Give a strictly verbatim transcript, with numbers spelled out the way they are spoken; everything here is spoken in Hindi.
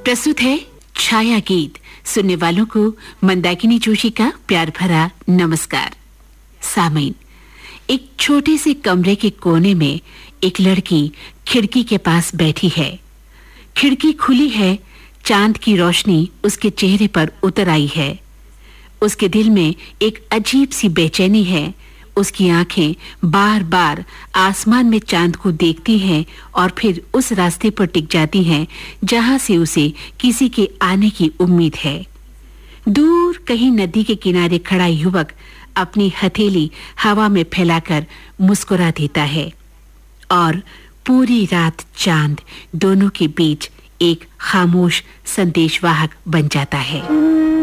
प्रस्तुत है छाया गीत। सुनने वालों को मंदाकिनी जोशी का प्यार भरा नमस्कार। सामीन, एक छोटे से कमरे के कोने में एक लड़की खिड़की के पास बैठी है। खिड़की खुली है, चांद की रोशनी उसके चेहरे पर उतर आई है। उसके दिल में एक अजीब सी बेचैनी है। उसकी आंखें बार-बार आसमान में चांद को देखती हैं और फिर उस रास्ते पर टिक जाती हैं जहां से उसे किसी के आने की उम्मीद है। दूर कहीं नदी के किनारे खड़ा युवक अपनी हथेली हवा में फैलाकर मुस्कुरा देता है और पूरी रात चांद दोनों के बीच एक खामोश संदेशवाहक बन जाता है।